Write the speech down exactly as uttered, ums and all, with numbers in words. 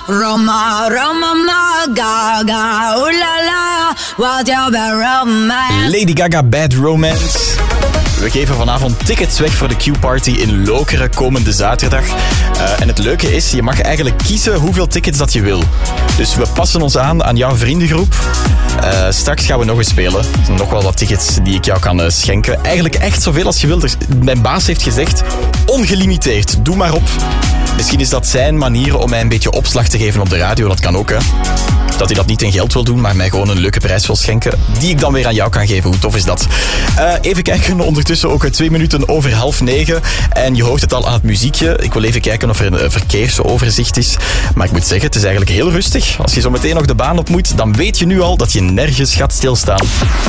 Roma, Roma, ma, Gaga, ooh la la, what you been romance. Lady Gaga, Bad Romance. We geven vanavond tickets weg voor de Q-party in Lokeren komende zaterdag. Uh, en het leuke is, je mag eigenlijk kiezen hoeveel tickets dat je wil. Dus we passen ons aan aan jouw vriendengroep. Uh, straks gaan we nog eens spelen. Er zijn nog wel wat tickets die ik jou kan uh, schenken. Eigenlijk echt zoveel als je wilt. Dus mijn baas heeft gezegd, ongelimiteerd, doe maar op. Misschien is dat zijn manier om mij een beetje opslag te geven op de radio. Dat kan ook, hè. Dat hij dat niet in geld wil doen, maar mij gewoon een leuke prijs wil schenken. Die ik dan weer aan jou kan geven. Hoe tof is dat? Uh, even kijken, ondertussen ook twee minuten over half negen. En je hoort het al aan het muziekje. Ik wil even kijken of er een verkeersoverzicht is. Maar ik moet zeggen, het is eigenlijk heel rustig. Als je zo meteen nog de baan op moet, dan weet je nu al dat je nergens gaat stilstaan.